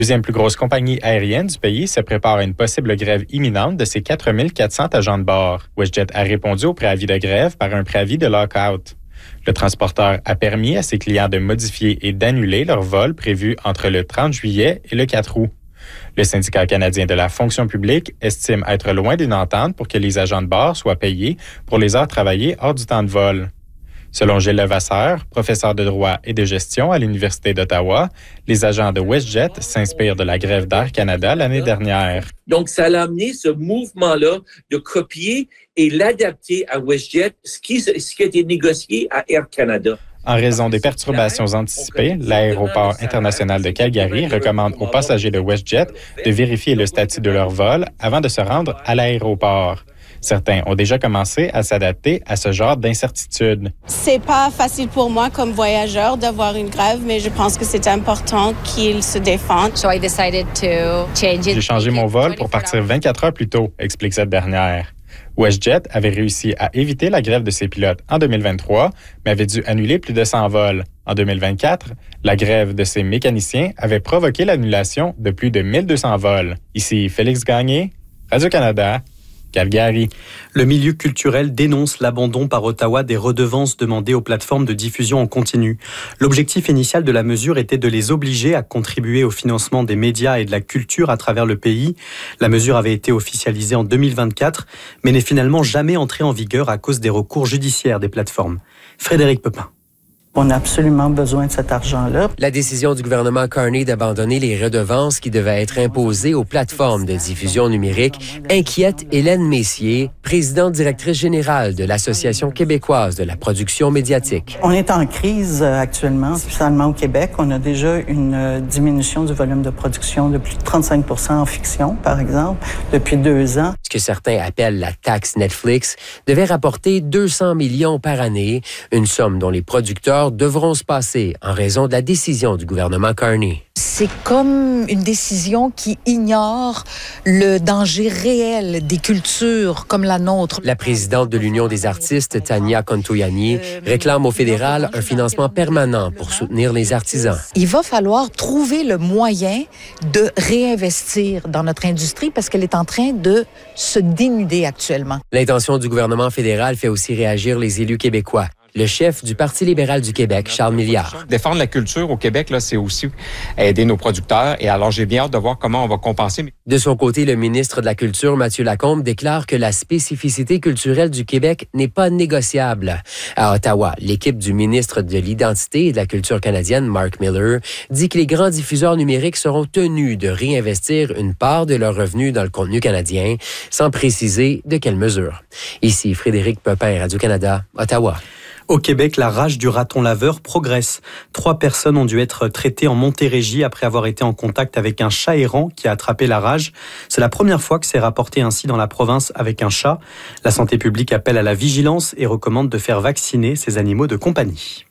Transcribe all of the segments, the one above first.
Deuxième plus grosse compagnie aérienne du pays se prépare à une possible grève imminente de ses 4 400 agents de bord. WestJet a répondu au préavis de grève par un préavis de lock-out. Le transporteur a permis à ses clients de modifier et d'annuler leurs vols prévus entre le 30 juillet et le 4 août. Le syndicat canadien de la fonction publique estime être loin d'une entente pour que les agents de bord soient payés pour les heures travaillées hors du temps de vol. Selon Gilles Levasseur, professeur de droit et de gestion à l'Université d'Ottawa, les agents de WestJet s'inspirent de la grève d'Air Canada l'année dernière. Donc, ça a amené ce mouvement-là de copier et l'adapter à WestJet, ce qui a été négocié à Air Canada. En raison des perturbations anticipées, l'aéroport international de Calgary recommande aux passagers de WestJet de vérifier le statut de leur vol avant de se rendre à l'aéroport. Certains ont déjà commencé à s'adapter à ce genre d'incertitude. C'est pas facile pour moi comme voyageur d'avoir une grève, mais je pense que c'est important qu'ils se défendent. So I decided to change it. J'ai changé mon vol pour partir 24 heures plus tôt, explique cette dernière. WestJet avait réussi à éviter la grève de ses pilotes en 2023, mais avait dû annuler plus de 100 vols. En 2024, la grève de ses mécaniciens avait provoqué l'annulation de plus de 1200 vols. Ici Félix Gagné, Radio-Canada, Calgary. Le milieu culturel dénonce l'abandon par Ottawa des redevances demandées aux plateformes de diffusion en continu. L'objectif initial de la mesure était de les obliger à contribuer au financement des médias et de la culture à travers le pays. La mesure avait été officialisée en 2024, mais n'est finalement jamais entrée en vigueur à cause des recours judiciaires des plateformes. Frédéric Pepin. On a absolument besoin de cet argent-là. La décision du gouvernement Carney d'abandonner les redevances qui devaient être imposées aux plateformes de diffusion numérique inquiète Hélène Messier, présidente directrice générale de l'Association québécoise de la production médiatique. On est en crise actuellement, spécialement au Québec. On a déjà une diminution du volume de production de plus de 35 % en fiction, par exemple, depuis 2 ans. Ce que certains appellent la taxe Netflix devait rapporter 200 millions par année, une somme dont les producteurs devront se passer en raison de la décision du gouvernement Carney. C'est comme une décision qui ignore le danger réel des cultures comme la nôtre. La présidente de l'Union des artistes, Tania Contoyani, réclame au fédéral un financement permanent pour soutenir les artisans. Il va falloir trouver le moyen de réinvestir dans notre industrie parce qu'elle est en train de se dénuder actuellement. L'intention du gouvernement fédéral fait aussi réagir les élus québécois. Le chef du Parti libéral du Québec, Charles Milliard. Défendre la culture au Québec, là, c'est aussi aider nos producteurs. Et alors, j'ai bien hâte de voir comment on va compenser. De son côté, le ministre de la Culture, Mathieu Lacombe, déclare que la spécificité culturelle du Québec n'est pas négociable. À Ottawa, l'équipe du ministre de l'Identité et de la Culture canadienne, Mark Miller, dit que les grands diffuseurs numériques seront tenus de réinvestir une part de leurs revenus dans le contenu canadien, sans préciser de quelle mesure. Ici, Frédéric Pepin, Radio-Canada, Ottawa. Au Québec, la rage du raton laveur progresse. 3 personnes ont dû être traitées en Montérégie après avoir été en contact avec un chat errant qui a attrapé la rage. C'est la première fois que c'est rapporté ainsi dans la province avec un chat. La santé publique appelle à la vigilance et recommande de faire vacciner ces animaux de compagnie.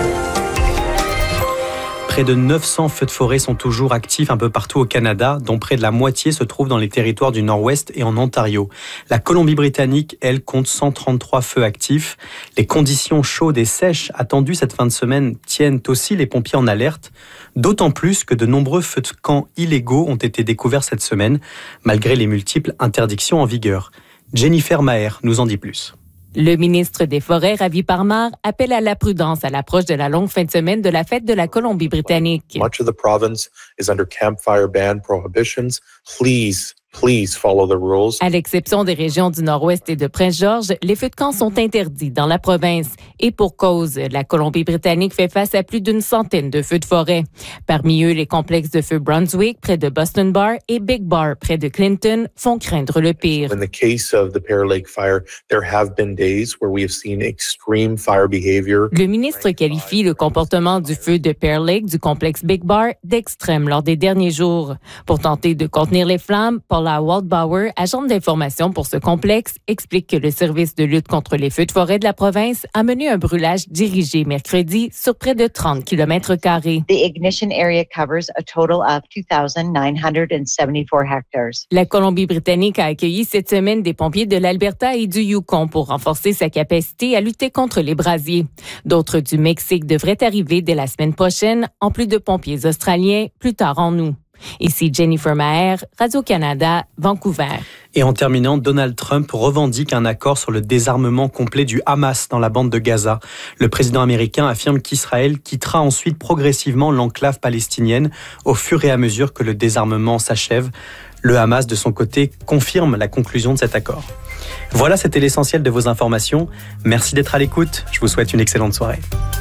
Près de 900 feux de forêt sont toujours actifs un peu partout au Canada, dont près de la moitié se trouve dans les territoires du Nord-Ouest et en Ontario. La Colombie-Britannique, elle, compte 133 feux actifs. Les conditions chaudes et sèches attendues cette fin de semaine tiennent aussi les pompiers en alerte, d'autant plus que de nombreux feux de camp illégaux ont été découverts cette semaine, malgré les multiples interdictions en vigueur. Jennifer Maher nous en dit plus. Le ministre des Forêts, Ravi Parmar, appelle à la prudence à l'approche de la longue fin de semaine de la fête de la Colombie-Britannique. Much of the province is under campfire ban prohibitions. Please follow the rules. À l'exception des régions du Nord-Ouest et de Prince-Georges, les feux de camp sont interdits dans la province. Et pour cause, la Colombie-Britannique fait face à plus d'une centaine de feux de forêt. Parmi eux, les complexes de feu Brunswick, près de Boston Bar, et Big Bar, près de Clinton, font craindre le pire. In the case of the Pear Lake fire, there have been days where we have seen extreme fire behavior. Le ministre qualifie le comportement du feu de Pear Lake du complexe Big Bar d'extrême lors des derniers jours. Pour tenter de contenir les flammes, Paula Waldbauer, agente d'information pour ce complexe, explique que le service de lutte contre les feux de forêt de la province a mené un brûlage dirigé mercredi sur près de 30 km². The ignition area covers a total of 2,974 hectares. La Colombie-Britannique a accueilli cette semaine des pompiers de l'Alberta et du Yukon pour renforcer sa capacité à lutter contre les brasiers. D'autres du Mexique devraient arriver dès la semaine prochaine, en plus de pompiers australiens plus tard en août. Ici Jennifer Maher, Radio-Canada, Vancouver. Et en terminant, Donald Trump revendique un accord sur le désarmement complet du Hamas dans la bande de Gaza. Le président américain affirme qu'Israël quittera ensuite progressivement l'enclave palestinienne au fur et à mesure que le désarmement s'achève. Le Hamas, de son côté, confirme la conclusion de cet accord. Voilà, c'était l'essentiel de vos informations. Merci d'être à l'écoute. Je vous souhaite une excellente soirée.